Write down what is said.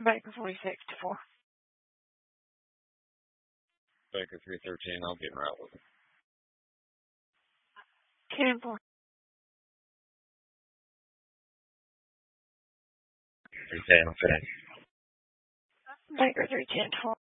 Baker 46-4. Baker 313, I'll get right with him. 10-4. 310, okay. Baker 310-4.